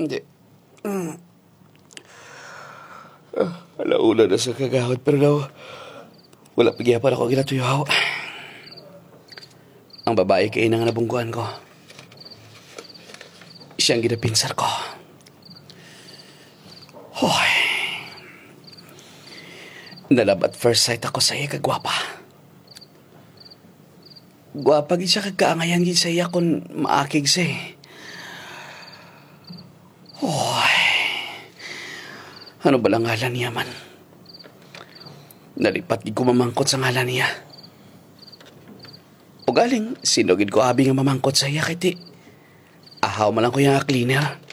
Hindi. Alauna na sa kagawad pero daw wala pagyapan ako ginatuyaw. Ang babae kay nang nabungguan ko. Siyang ginapinsar ko. Hoy. Nalab at first sight ako sa iya kagwapa. Gwapa gid siya kagkaangayan gid sa iya kung maakig siya eh. Hoy. Ano ba lang ngalan niya man? Nalipat gid ko mamangkot sa ngalan niya. O galing, sinugid ko abi nga mamangkot sa iya kay ti. Ahaw man lang ko yung cleaner.